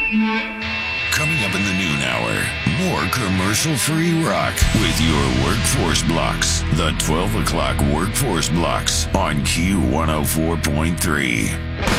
Coming up in the noon hour, more commercial-free rock with your Workforce Blocks. The 12 o'clock Workforce Blocks on Q104.3.